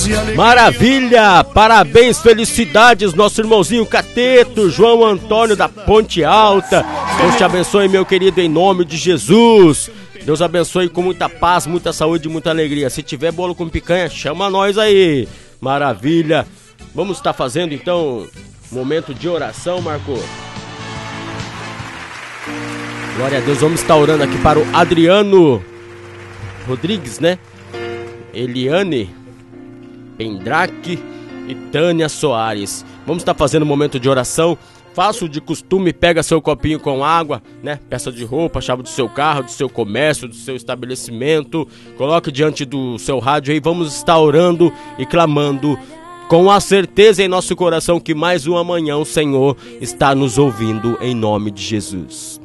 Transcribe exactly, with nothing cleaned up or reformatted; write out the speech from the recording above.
Maravilha, parabéns, felicidades, nosso irmãozinho Cateto, João Antônio da Ponte Alta. Deus te abençoe, meu querido, em nome de Jesus. Deus abençoe com muita paz, muita saúde e muita alegria. Se tiver bolo com picanha, chama nós aí. Maravilha. Vamos estar fazendo então momento de oração, Marco. Glória a Deus, vamos estar orando aqui para o Adriano Rodrigues, né? Eliane Pendraque e Tânia Soares. Vamos estar fazendo um momento de oração. Faça o de costume, pega seu copinho com água, né? Peça de roupa, chave do seu carro, do seu comércio, do seu estabelecimento. Coloque diante do seu rádio aí. Vamos estar orando e clamando com a certeza em nosso coração que mais uma manhã o Senhor está nos ouvindo em nome de Jesus.